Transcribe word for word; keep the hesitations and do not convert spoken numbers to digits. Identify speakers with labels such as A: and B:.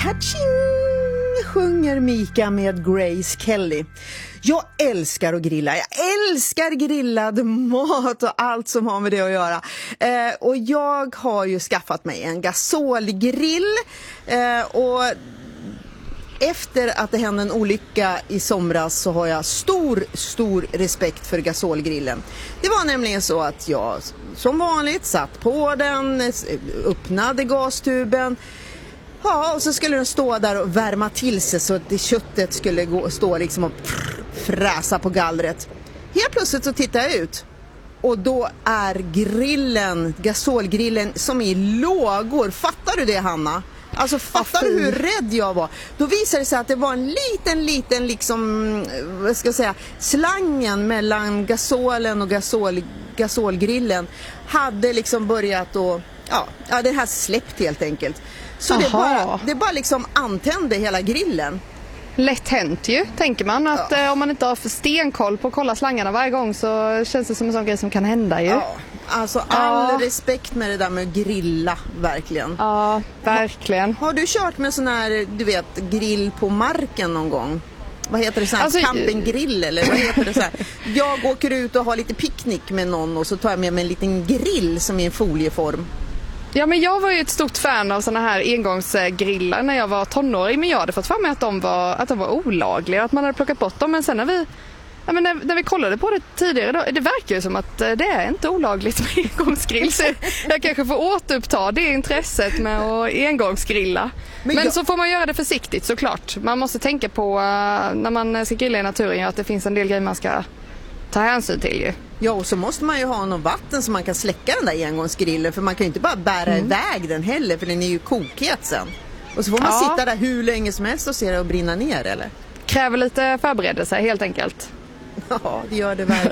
A: Catching sjunger Mika med Grace Kelly. Jag älskar att grilla. Jag älskar grillad mat och allt som har med det att göra. Eh, och jag har ju skaffat mig en gasolgrill. Eh, och efter att det hände en olycka i somras så har jag stor, stor respekt för gasolgrillen. Det var nämligen så att jag som vanligt satt på den, öppnade gastuben. Ja, och så skulle den stå där och värma till sig så att det köttet skulle gå, stå liksom och fräsa på gallret. Helt plötsligt så tittar jag ut och då är grillen, gasolgrillen som i lågor. Fattar du det, Hanna? Alltså fattar du hur rädd jag var? Då visade det sig att det var en liten, liten liksom, vad ska jag säga, slangen mellan gasolen och gasol, gasolgrillen hade liksom börjat att, ja, ja, det här släppt helt enkelt. Så det bara, det bara liksom antände hela grillen.
B: Lätt hänt ju, tänker man. Att ja. eh, om man inte har för stenkoll på att kolla slangarna varje gång så känns det som en sån grej som kan hända ju.
A: Ja, alltså all
B: ja.
A: respekt med det där med att grilla, verkligen.
B: Ja, verkligen.
A: Har, har du kört med sån här, du vet, grill på marken någon gång? Vad heter det, sån här alltså, campinggrill eller vad heter det så här? Jag åker ut och har lite picknick med någon och så tar jag med mig en liten grill som är i en folieform.
B: Ja, men jag var ju ett stort fan av såna här engångsgrillar när jag var tonåring, men jag hade fått fram med att de var, att de var olagliga, att man hade plockat bort dem. Men sen när vi, ja, men när, när vi kollade på det tidigare, då, det verkar ju som att det är inte olagligt med engångsgrill. Så jag kanske får återuppta det intresset med att engångsgrilla. Men, men jag... så får man göra det försiktigt såklart. Man måste tänka på när man ska grilla i naturen att det finns en del grejer man ska ta hänsyn till ju.
A: Ja, och så måste man ju ha någon vatten så man kan släcka den där engångsgrillen. För man kan ju inte bara bära mm. iväg den heller, för den är ju kokhet sen. Och så får man ja. sitta där hur länge som helst och se det och brinna ner, eller?
B: Kräver lite förberedelse helt enkelt.
A: Ja, det gör det verkligen.